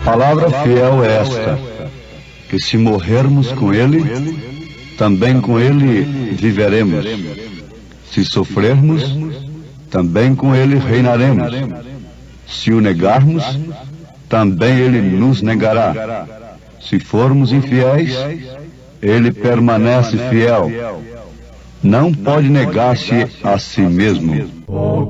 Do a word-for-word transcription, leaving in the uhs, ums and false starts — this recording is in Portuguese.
Palavra fiel é esta, que se morrermos com ele, também com ele viveremos. Se sofrermos, também com ele reinaremos. Se o negarmos, também ele nos negará. Se formos infiéis, ele permanece fiel. Não pode negar-se a si mesmo.